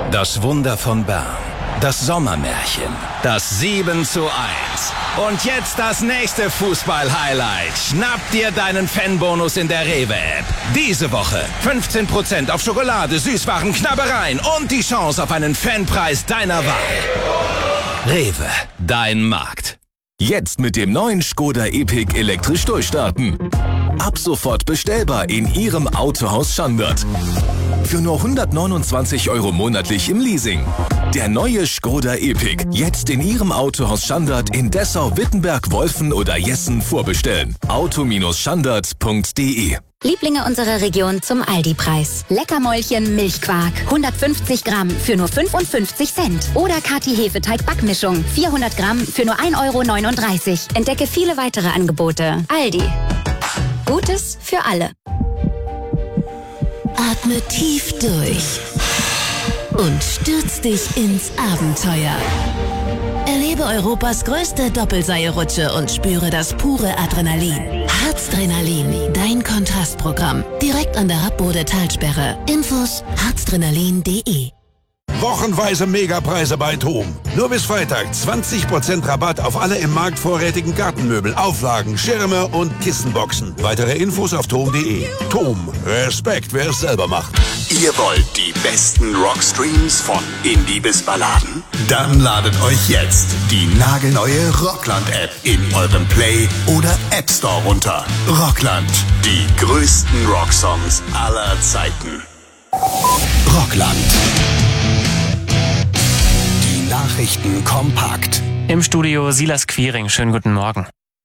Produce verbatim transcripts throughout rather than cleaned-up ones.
Das Wunder von Bern. Das Sommermärchen. Das sieben zu eins. Und jetzt das nächste Fußball-Highlight. Schnapp dir deinen Fanbonus in der Rewe-App. Diese Woche fünfzehn Prozent auf Schokolade, Süßwaren, Knabbereien und die Chance auf einen Fanpreis deiner Wahl. Rewe, dein Markt. Jetzt mit dem neuen Škoda Epiq elektrisch durchstarten. Ab sofort bestellbar in Ihrem Autohaus Schandert. Für nur hundertneunundzwanzig Euro monatlich im Leasing. Der neue Škoda Epiq. Jetzt in Ihrem Autohaus Schandert in Dessau, Wittenberg, Wolfen oder Jessen vorbestellen. auto Schandert punkt de. Lieblinge unserer Region zum Aldi-Preis. Leckermäulchen Milchquark. hundertfünfzig Gramm für nur fünfundfünfzig Cent. Oder Kati Hefeteig-Backmischung. vierhundert Gramm für nur ein Euro neununddreißig. Entdecke viele weitere Angebote. Aldi. Gutes für alle. Atme tief durch und stürz dich ins Abenteuer. Erlebe Europas größte Doppelseilrutsche und spüre das pure Adrenalin. Harzdrenalin, dein Kontrastprogramm. Direkt an der Happbode Talsperre. Infos harzdrenalin punkt de. Wochenweise Megapreise bei TOM. Nur bis Freitag zwanzig Prozent Rabatt auf alle im Markt vorrätigen Gartenmöbel, Auflagen, Schirme und Kissenboxen. Weitere Infos auf tom punkt de. TOM. Respekt, wer es selber macht. Ihr wollt die besten Rockstreams von Indie bis Balladen? Dann ladet euch jetzt die nagelneue Rockland-App in eurem Play- oder App Store runter. Rockland. Die größten Rocksongs aller Zeiten. Rockland. Nachrichten kompakt. Im Studio Silas Quiring. Schönen guten Morgen.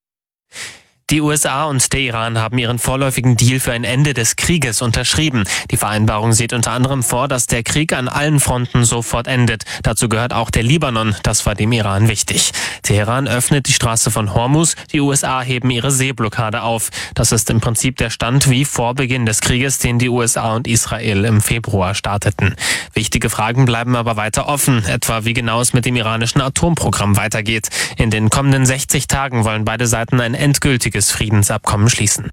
Die U S A und der Iran haben ihren vorläufigen Deal für ein Ende des Krieges unterschrieben. Die Vereinbarung sieht unter anderem vor, dass der Krieg an allen Fronten sofort endet. Dazu gehört auch der Libanon. Das war dem Iran wichtig. Teheran öffnet die Straße von Hormuz. Die U S A heben ihre Seeblockade auf. Das ist im Prinzip der Stand wie vor Beginn des Krieges, den die U S A und Israel im Februar starteten. Wichtige Fragen bleiben aber weiter offen, etwa wie genau es mit dem iranischen Atomprogramm weitergeht. In den kommenden sechzig Tagen wollen beide Seiten ein endgültiges Friedensabkommen schließen.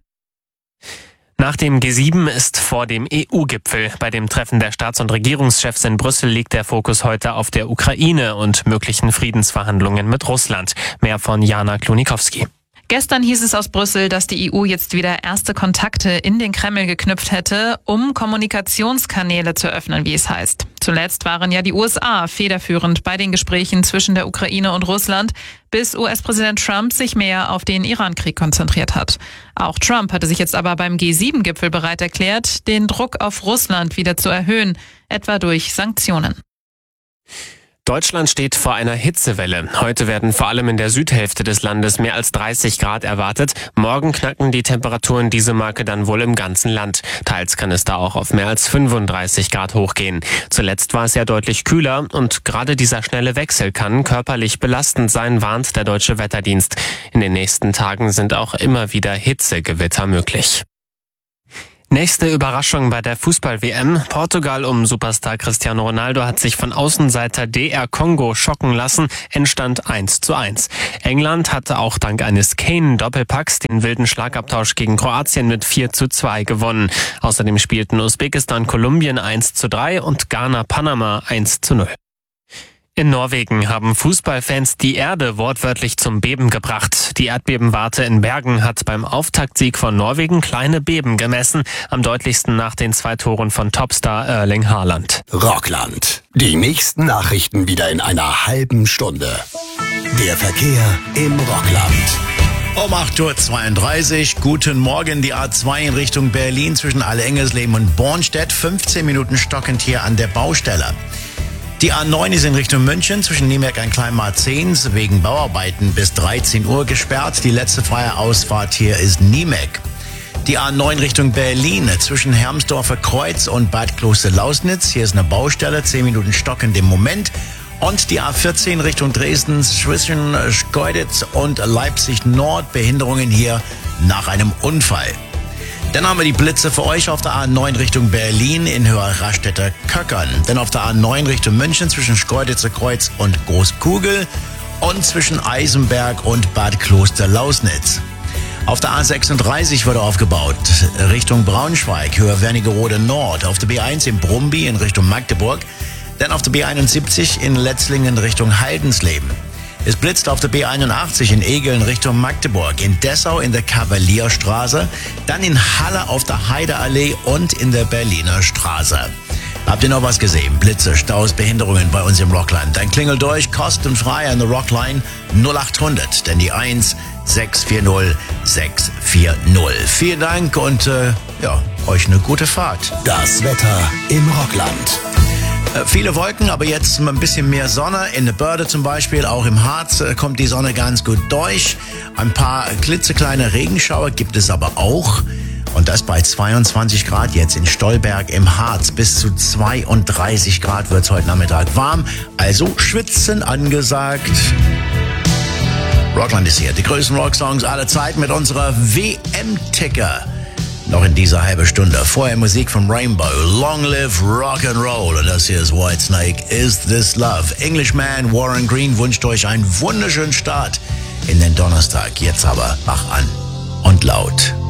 Nach dem G sieben ist vor dem E U-Gipfel. Bei dem Treffen der Staats- und Regierungschefs in Brüssel liegt der Fokus heute auf der Ukraine und möglichen Friedensverhandlungen mit Russland. Mehr von Jana Klonikowski. Gestern hieß es aus Brüssel, dass die E U jetzt wieder erste Kontakte in den Kreml geknüpft hätte, um Kommunikationskanäle zu öffnen, wie es heißt. Zuletzt waren ja die U S A federführend bei den Gesprächen zwischen der Ukraine und Russland, bis U S-Präsident Trump sich mehr auf den Iran-Krieg konzentriert hat. Auch Trump hatte sich jetzt aber beim G sieben Gipfel bereit erklärt, den Druck auf Russland wieder zu erhöhen, etwa durch Sanktionen. Deutschland steht vor einer Hitzewelle. Heute werden vor allem in der Südhälfte des Landes mehr als dreißig Grad erwartet. Morgen knacken die Temperaturen diese Marke dann wohl im ganzen Land. Teils kann es da auch auf mehr als fünfunddreißig Grad hochgehen. Zuletzt war es ja deutlich kühler und gerade dieser schnelle Wechsel kann körperlich belastend sein, warnt der Deutsche Wetterdienst. In den nächsten Tagen sind auch immer wieder Hitzegewitter möglich. Nächste Überraschung bei der Fußball-W M. Portugal um Superstar Cristiano Ronaldo hat sich von Außenseiter D R Kongo schocken lassen. Endstand eins zu eins. England hatte auch dank eines Kane-Doppelpacks den wilden Schlagabtausch gegen Kroatien mit vier zu zwei gewonnen. Außerdem spielten Usbekistan Kolumbien eins zu drei und Ghana Panama eins zu null. In Norwegen haben Fußballfans die Erde wortwörtlich zum Beben gebracht. Die Erdbebenwarte in Bergen hat beim Auftaktsieg von Norwegen kleine Beben gemessen, am deutlichsten nach den zwei Toren von Topstar Erling Haaland. Rockland. Die nächsten Nachrichten wieder in einer halben Stunde. Der Verkehr im Rockland. Um acht Uhr zweiunddreißig, guten Morgen, die A zwei in Richtung Berlin zwischen Allerengersleben und Bornstedt, fünfzehn Minuten stockend hier an der Baustelle. Die A neun ist in Richtung München zwischen Niemerk und Kleinmarzehns wegen Bauarbeiten bis dreizehn Uhr gesperrt. Die letzte freie Ausfahrt hier ist Niemerk. Die A neun Richtung Berlin zwischen Hermsdorfer Kreuz und Bad Kloster-Lausnitz. Hier ist eine Baustelle, zehn Minuten stockend im Moment. Und die A vierzehn Richtung Dresden zwischen Schkeuditz und Leipzig Nord. Behinderungen hier nach einem Unfall. Dann haben wir die Blitze für euch auf der A neun Richtung Berlin in Höher Rastetter Köckern. Dann auf der A neun Richtung München zwischen Schkeuditzer Kreuz und Großkugel und zwischen Eisenberg und Bad Kloster-Lausnitz. Auf der A sechsunddreißig wurde aufgebaut Richtung Braunschweig, Höher Wernigerode Nord. Auf der B eins in Brumby in Richtung Magdeburg. Dann auf der B einundsiebzig in Letzlingen Richtung Haldensleben. Es blitzt auf der B einundachtzig in Egeln Richtung Magdeburg, in Dessau in der Kavalierstraße, dann in Halle auf der Heideallee und in der Berliner Straße. Habt ihr noch was gesehen? Blitze, Staus, Behinderungen bei uns im Rockland? Dann klingel durch, kostenfrei an der Rockline null achthundert, denn die eins sechs vier null sechs vier null. Vielen Dank und äh, ja, euch eine gute Fahrt. Das Wetter im Rockland. Äh, viele Wolken, aber jetzt ein bisschen mehr Sonne. In der Börde zum Beispiel, auch im Harz äh, kommt die Sonne ganz gut durch. Ein paar klitzekleine Regenschauer gibt es aber auch. Und das bei zweiundzwanzig Grad jetzt in Stolberg im Harz. Bis zu zweiunddreißig Grad wird es heute Nachmittag warm. Also schwitzen angesagt. Rockland ist hier. Die größten Rocksongs aller Zeit mit unserer W M-Ticker. Noch in dieser halben Stunde. Vorher Musik vom Rainbow. Long live Rock'n'Roll. Und das hier ist Whitesnake. Is This Love? Englishman, Warren Green wünscht euch einen wunderschönen Start in den Donnerstag. Jetzt aber wach an und laut.